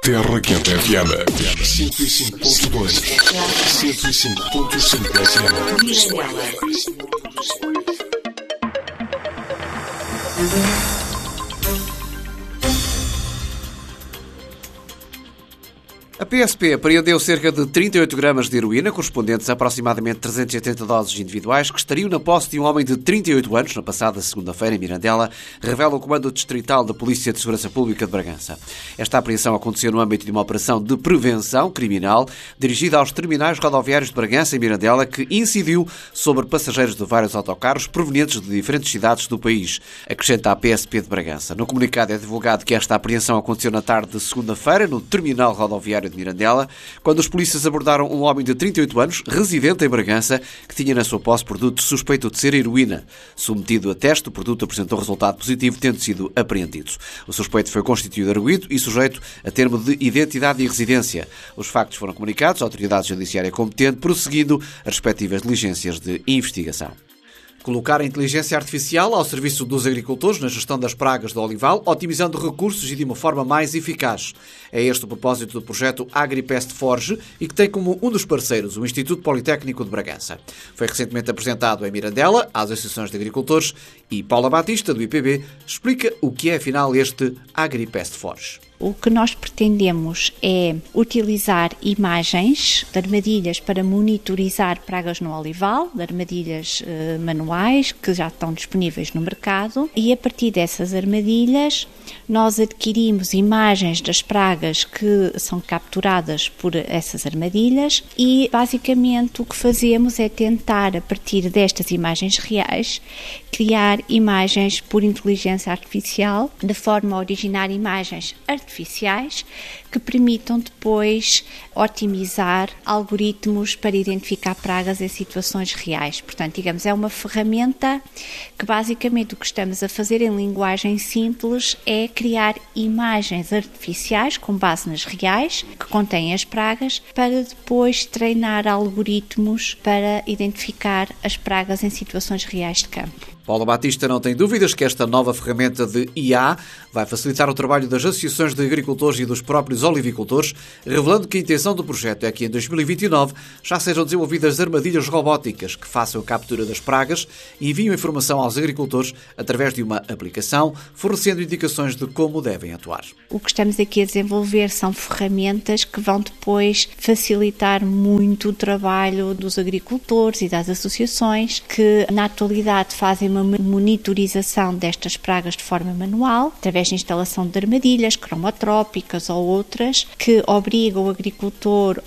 Terra Quente FM 105.2 105.5 FM. A PSP apreendeu cerca de 38 gramas de heroína, correspondentes a aproximadamente 380 doses individuais, que estariam na posse de um homem de 38 anos, na passada segunda-feira, em Mirandela, revela o Comando Distrital da Polícia de Segurança Pública de Bragança. Esta apreensão aconteceu no âmbito de uma operação de prevenção criminal dirigida aos terminais rodoviários de Bragança e Mirandela, que incidiu sobre passageiros de vários autocarros provenientes de diferentes cidades do país, acrescenta a PSP de Bragança. No comunicado é divulgado que esta apreensão aconteceu na tarde de segunda-feira, no terminal rodoviário de Mirandela, quando os polícias abordaram um homem de 38 anos, residente em Bragança, que tinha na sua posse produto suspeito de ser heroína. Submetido a teste, o produto apresentou resultado positivo, tendo sido apreendido. O suspeito foi constituído arguido e sujeito a termo de identidade e residência. Os factos foram comunicados à autoridade judiciária competente, prosseguindo as respectivas diligências de investigação. Colocar a inteligência artificial ao serviço dos agricultores na gestão das pragas do olival, otimizando recursos e de uma forma mais eficaz. É este o propósito do projeto AgriPest Forge e que tem como um dos parceiros o Instituto Politécnico de Bragança. Foi recentemente apresentado em Mirandela às associações de agricultores e Paula Batista, do IPB, explica o que é afinal este AgriPest Forge. O que nós pretendemos é utilizar imagens de armadilhas para monitorizar pragas no olival, de armadilhas manuais que já estão disponíveis no mercado, e a partir dessas armadilhas nós adquirimos imagens das pragas que são capturadas por essas armadilhas e basicamente o que fazemos é tentar, a partir destas imagens reais, criar imagens por inteligência artificial, de forma a originar imagens artificiais que permitam depois otimizar algoritmos para identificar pragas em situações reais. Portanto, digamos, é uma ferramenta que basicamente o que estamos a fazer em linguagem simples é criar imagens artificiais com base nas reais, que contêm as pragas, para depois treinar algoritmos para identificar as pragas em situações reais de campo. Paula Batista não tem dúvidas que esta nova ferramenta de IA vai facilitar o trabalho das associações de agricultores e dos próprios olivicultores, revelando que a intenção do projeto é que em 2029 já sejam desenvolvidas armadilhas robóticas que façam a captura das pragas e enviam informação aos agricultores através de uma aplicação, fornecendo indicações de como devem atuar. O que estamos aqui a desenvolver são ferramentas que vão depois facilitar muito o trabalho dos agricultores e das associações que na atualidade fazem uma monitorização destas pragas de forma manual, através da instalação de armadilhas cromatrópicas ou outras, que obrigam o agricultor